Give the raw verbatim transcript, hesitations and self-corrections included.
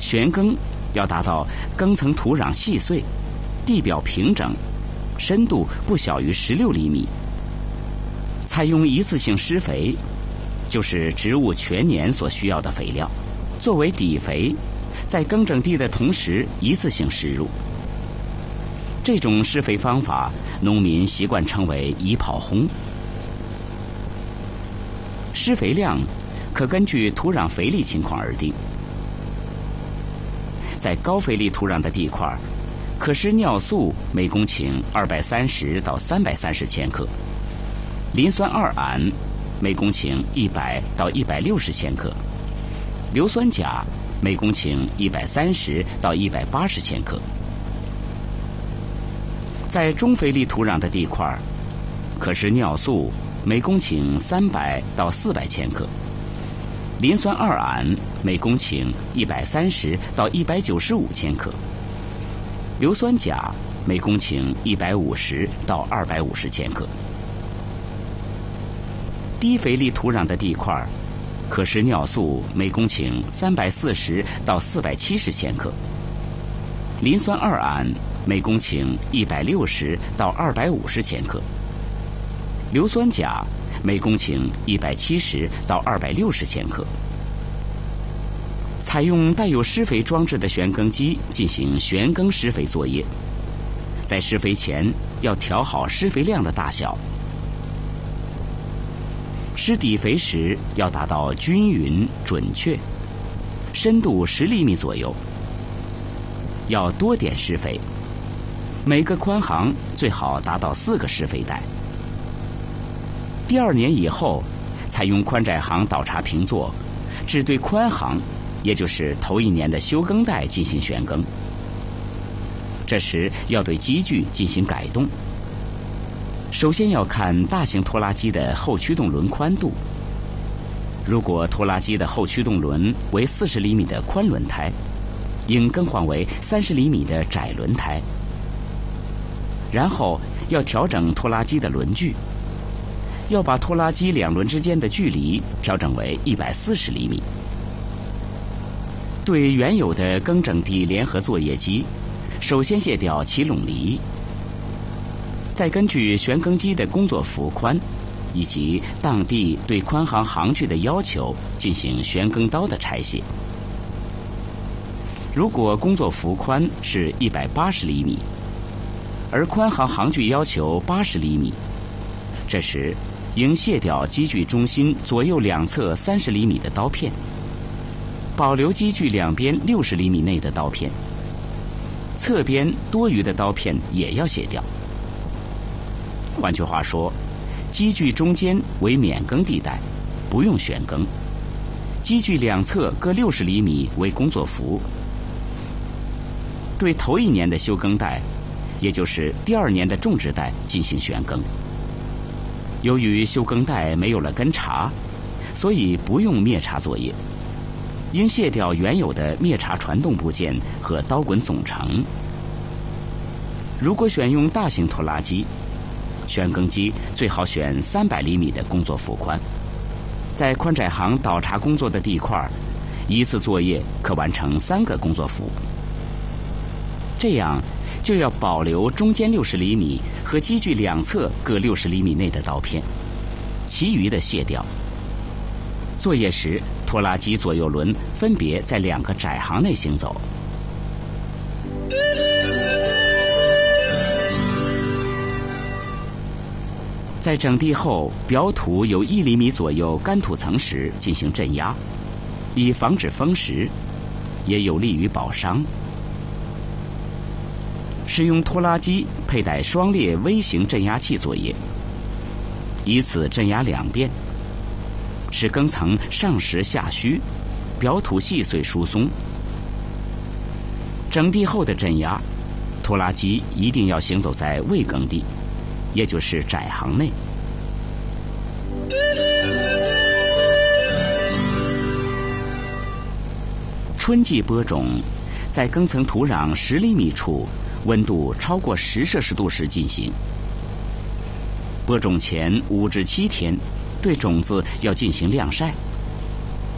旋耕要达到耕层土壤细碎，地表平整，深度不小于十六厘米。采用一次性施肥，就是植物全年所需要的肥料，作为底肥，在耕整地的同时一次性施入。这种施肥方法，农民习惯称为一炮轰。施肥量可根据土壤肥力情况而定。在高肥力土壤的地块，可施尿素每公顷二百三十到三百三十千克，磷酸二铵每公顷一百到一百六十千克，硫酸钾每公顷一百三十到一百八十千克。在中肥力土壤的地块，可施尿素每公顷三百到四百千克，磷酸二铵每公顷一百三十到一百九十五千克，硫酸钾每公顷一百五十到二百五十千克。低肥力土壤的地块，可施尿素每公顷三百四十到四百七十千克，磷酸二铵每公顷一百六十到二百五十千克，硫酸钾每公顷一百七十到二百六十千克。采用带有施肥装置的旋耕机进行旋耕施肥作业，在施肥前要调好施肥量的大小。施底肥时要达到均匀准确，深度十厘米左右。要多点施肥，每个宽行最好达到四个施肥带。第二年以后，采用宽窄行倒插平作，只对宽行，也就是头一年的休耕带进行旋耕。这时要对机具进行改动。首先要看大型拖拉机的后驱动轮宽度。如果拖拉机的后驱动轮为四十厘米的宽轮胎，应更换为三十厘米的窄轮胎。然后要调整拖拉机的轮距，要把拖拉机两轮之间的距离调整为一百四十厘米。对原有的耕整地联合作业机，首先卸掉起垄犁，再根据旋耕机的工作幅宽以及当地对宽行行距的要求进行旋耕刀的拆卸。如果工作幅宽是一百八十厘米，而宽行行距要求八十厘米，这时应卸掉机具中心左右两侧三十厘米的刀片，保留机具两边六十厘米内的刀片，侧边多余的刀片也要卸掉。换句话说，机具中间为免耕地带，不用旋耕；机具两侧各六十厘米为工作幅。对头一年的休耕带，也就是第二年的种植带进行旋耕。由于休耕带没有了根茬，所以不用灭茬作业，应卸掉原有的灭茬传动部件和刀滚总成。如果选用大型拖拉机，旋耕机最好选三百厘米的工作幅宽，在宽窄行倒插工作的地块，一次作业可完成三个工作幅。这样就要保留中间六十厘米和机具两侧各六十厘米内的刀片，其余的卸掉。作业时，拖拉机左右轮分别在两个窄行内行走。在整地后，表土有一厘米左右干土层时进行镇压，以防止风蚀，也有利于保墒。使用拖拉机佩戴双列微型镇压器作业，以此镇压两遍，使耕层上实下虚，表土细碎疏松。整地后的镇压，拖拉机一定要行走在未耕地，也就是窄行内。春季播种，在耕层土壤十厘米处，温度超过十摄氏度时进行。播种前五至七天，对种子要进行晾晒。